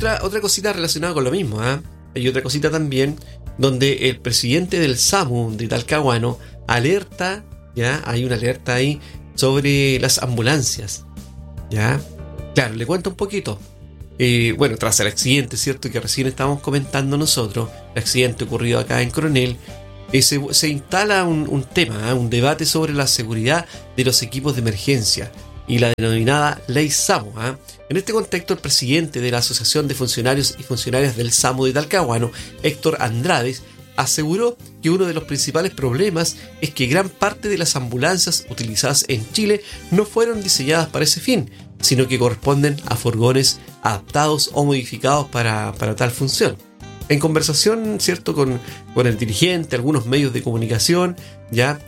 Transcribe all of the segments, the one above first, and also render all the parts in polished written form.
otra cosita relacionada con lo mismo, ¿eh? Hay otra cosita también donde el presidente del SAMU de Talcahuano alerta, ya hay una alerta ahí sobre las ambulancias, ya. Claro, le cuento un poquito. Bueno, tras el accidente, ¿cierto? Que recién estábamos comentando nosotros, el accidente ocurrido acá en Coronel, se instala un tema, un debate sobre la seguridad de los equipos de emergencia y la denominada Ley SAMU. En este contexto, el presidente de la Asociación de Funcionarios y Funcionarias del SAMU de Talcahuano, Héctor Andrades, aseguró que uno de los principales problemas es que gran parte de las ambulancias utilizadas en Chile no fueron diseñadas para ese fin, sino que corresponden a furgones adaptados o modificados para tal función. En conversación, ¿cierto?, con el dirigente, algunos medios de comunicación, ya,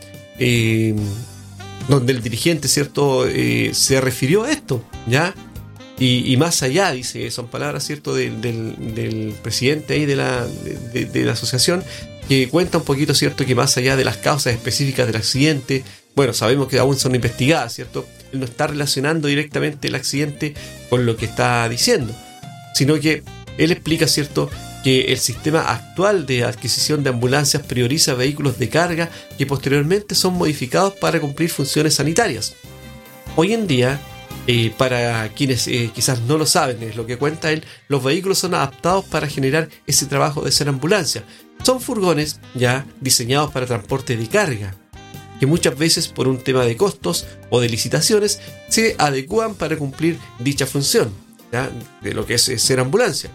donde el dirigente, ¿cierto?, se refirió a esto, ya, y más allá, dice, son palabras, ¿cierto?, del presidente ahí de la asociación, que cuenta un poquito, ¿cierto?, que más allá de las causas específicas del accidente, bueno, sabemos que aún son investigadas, ¿cierto?, él no está relacionando directamente el accidente con lo que está diciendo, sino que él explica, ¿cierto?, que el sistema actual de adquisición de ambulancias prioriza vehículos de carga que posteriormente son modificados para cumplir funciones sanitarias. Hoy en día, para quienes quizás no lo saben, es lo que cuenta él, los vehículos son adaptados para generar ese trabajo de ser ambulancia. Son furgones ya diseñados para transporte de carga, que muchas veces por un tema de costos o de licitaciones se adecúan para cumplir dicha función, ¿ya?, de lo que es ser ambulancia.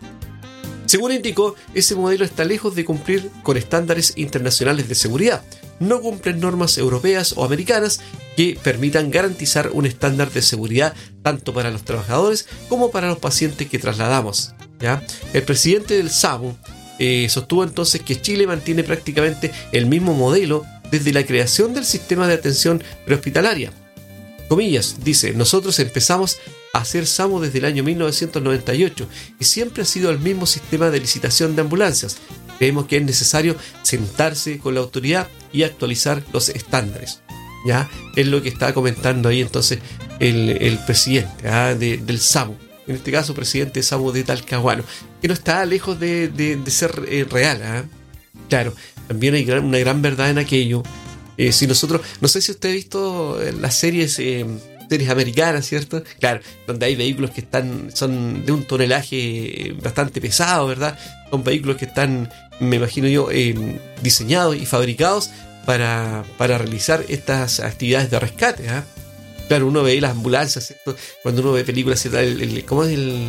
Según indicó, ese modelo está lejos de cumplir con estándares internacionales de seguridad. No cumplen normas europeas o americanas que permitan garantizar un estándar de seguridad tanto para los trabajadores como para los pacientes que trasladamos, ¿ya? El presidente del SAMU sostuvo entonces que Chile mantiene prácticamente el mismo modelo desde la creación del sistema de atención prehospitalaria. Comillas, dice, nosotros empezamos a hacer SAMU desde el año 1998 y siempre ha sido el mismo sistema de licitación de ambulancias. Creemos que es necesario sentarse con la autoridad y actualizar los estándares. ¿Ya? Es lo que está comentando ahí entonces el presidente del SAMU. En este caso, presidente de SAMU de Talcahuano, que no está lejos de ser real. Claro, también hay una gran verdad en aquello. Si nosotros, no sé si usted ha visto las series americanas, ¿cierto? Claro, donde hay vehículos que son de un tonelaje bastante pesado, ¿verdad? Son vehículos que están, me imagino yo, diseñados y fabricados para realizar estas actividades de rescate. Claro, uno ve las ambulancias, ¿cierto? Cuando uno ve películas, ¿cierto? ¿Cómo es el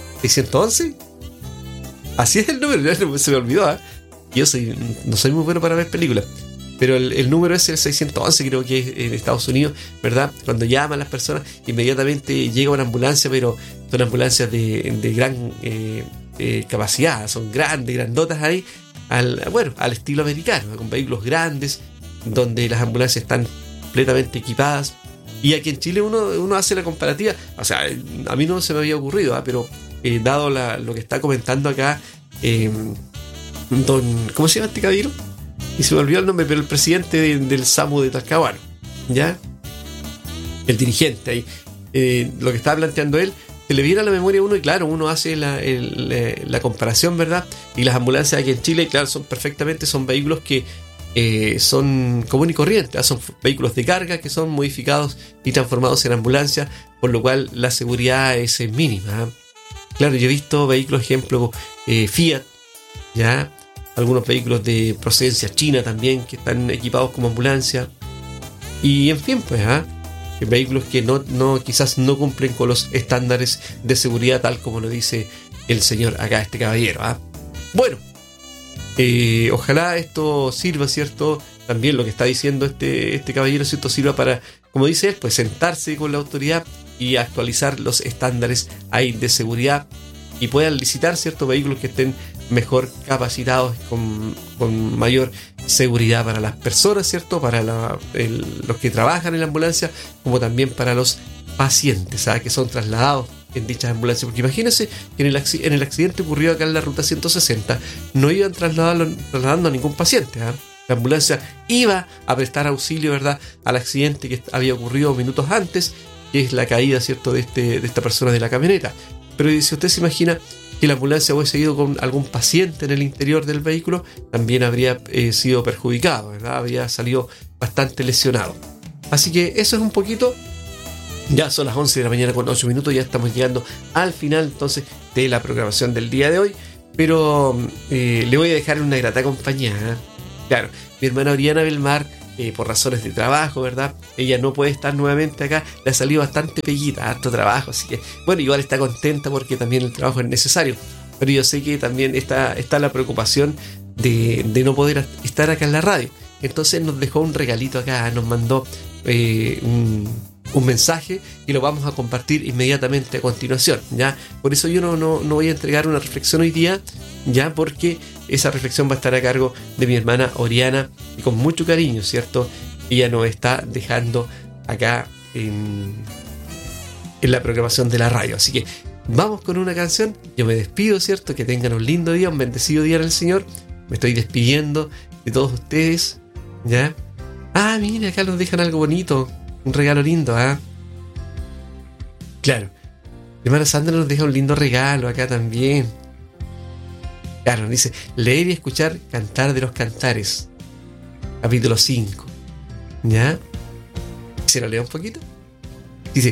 611? Así es el número, se me olvidó. Yo no soy muy bueno para ver películas, pero el número es el 611, creo que es en Estados Unidos, ¿verdad? Cuando llaman las personas, inmediatamente llega una ambulancia, pero son ambulancias de gran capacidad, son grandes, grandotas ahí, al estilo americano, con vehículos grandes, donde las ambulancias están completamente equipadas. Y aquí en Chile uno hace la comparativa, o sea, a mí no se me había ocurrido, pero dado lo que está comentando acá, ¿cómo se llama este caballero? Y se me olvidó el nombre, pero el presidente del SAMU de Talcahuano, ¿ya? El dirigente ahí. Lo que estaba planteando él, se le viene a la memoria a uno, y claro, uno hace la comparación, ¿verdad? Y las ambulancias aquí en Chile, claro, son vehículos que son común y corriente, son vehículos de carga que son modificados y transformados en ambulancias, por lo cual la seguridad es mínima. Claro, yo he visto vehículos, ejemplo, Fiat, ¿ya? Algunos vehículos de procedencia china también que están equipados como ambulancia, y en fin, pues vehículos que quizás no cumplen con los estándares de seguridad tal como lo dice el señor acá, este caballero. Bueno, ojalá esto sirva, ¿cierto? También lo que está diciendo este caballero, ¿cierto? Sirva para, como dice él, pues sentarse con la autoridad y actualizar los estándares ahí de seguridad, y puedan licitar, ¿cierto?, vehículos que estén mejor capacitados, con mayor seguridad para las personas, ¿cierto?, para los que trabajan en la ambulancia, como también para los pacientes, que son trasladados en dichas ambulancias. Porque imagínense que en el accidente ocurrido acá en la ruta 160 no iban trasladando a ningún paciente. La ambulancia iba a prestar auxilio, ¿verdad?, al accidente que había ocurrido minutos antes, que es la caída, ¿cierto?, de esta persona de la camioneta. Pero si usted se imagina Si la ambulancia hubiese ido con algún paciente en el interior del vehículo, también habría sido perjudicado, ¿verdad? Habría salido bastante lesionado. Así que eso es un poquito. Ya son las 11 de la mañana con 8 minutos, ya estamos llegando al final entonces de la programación del día de hoy. Pero le voy a dejar una grata compañía, ¿eh? Claro, mi hermana Oriana Belmar, por razones de trabajo, ¿verdad? Ella no puede estar nuevamente acá, le ha salido bastante peguita, harto trabajo, así que, bueno, igual está contenta porque también el trabajo es necesario. Pero yo sé que también está la preocupación de no poder estar acá en la radio. Entonces nos dejó un regalito acá, nos mandó un mensaje y lo vamos a compartir inmediatamente a continuación, ¿ya? Por eso yo no voy a entregar una reflexión hoy día, ya, porque esa reflexión va a estar a cargo de mi hermana Oriana y con mucho cariño, ¿cierto? Ella nos está dejando acá en la programación de la radio. Así que vamos con una canción. Yo me despido, ¿cierto? Que tengan un lindo día, un bendecido día en el Señor. Me estoy despidiendo de todos ustedes, ¿ya? Ah, mira, acá nos dejan algo bonito. Un regalo lindo, ¿ah? Claro. Mi hermana Sandra nos deja un lindo regalo acá también. Claro, nos dice: leer y escuchar Cantar de los Cantares. Capítulo 5. ¿Ya? ¿Se lo leo un poquito? Dice...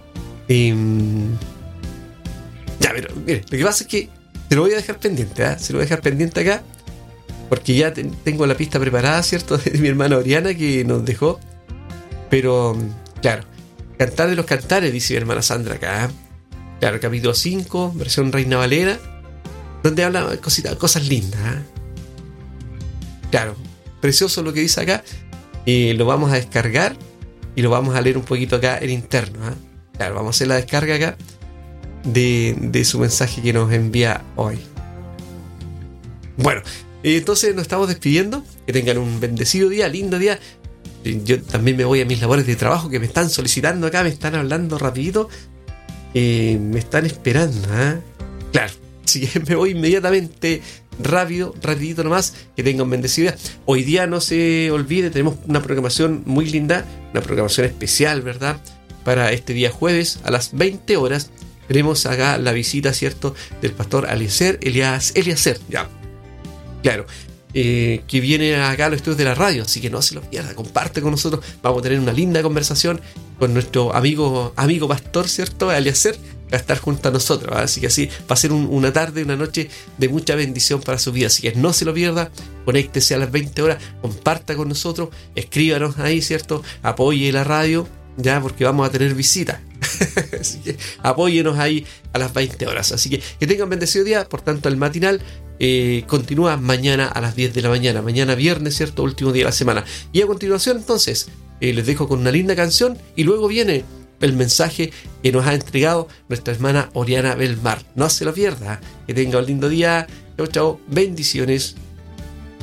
ya, pero mire, lo que pasa es que se lo voy a dejar pendiente, ¿ah? Se lo voy a dejar pendiente acá. Porque ya tengo la pista preparada, ¿cierto? De mi hermana Oriana que nos dejó. Pero, claro, Cantar de los Cantares, dice mi hermana Sandra acá. Claro, capítulo 5, versión Reina Valera, donde habla cosas lindas, ¿eh? Claro, precioso lo que dice acá. Lo vamos a descargar y lo vamos a leer un poquito acá en interno, ¿eh? Claro, vamos a hacer la descarga acá de su mensaje que nos envía hoy. Bueno, entonces nos estamos despidiendo. Que tengan un bendecido día, lindo día. Yo también me voy a mis labores de trabajo que me están solicitando acá, me están hablando rapidito, me están esperando, ¿eh? Claro, así que me voy inmediatamente, rapidito nomás. Que tengan un bendecido día. Hoy día no se olvide, tenemos una programación muy linda, una programación especial, ¿verdad? Para este día jueves a las 20 horas tenemos acá la visita, ¿cierto?, del pastor Eliezer, ya, claro. Que viene acá a los estudios de la radio, así que no se lo pierda, comparte con nosotros. Vamos a tener una linda conversación con nuestro amigo pastor, ¿cierto? Eliezer va a estar junto a nosotros, ¿verdad? Así que así va a ser una tarde, una noche de mucha bendición para su vida, así que no se lo pierda. Conéctese a las 20 horas, comparta con nosotros, escríbanos ahí, ¿cierto? Apoye la radio, ya, porque vamos a tener visita. Así que apóyenos ahí a las 20 horas. Así que tengan bendecido día. Por tanto, el matinal continúa mañana a las 10 de la mañana. Mañana viernes, ¿cierto? Último día de la semana. Y a continuación, entonces, les dejo con una linda canción. Y luego viene el mensaje que nos ha entregado nuestra hermana Oriana Belmar. No se lo pierda. Que tenga un lindo día. Chao, chao. Bendiciones.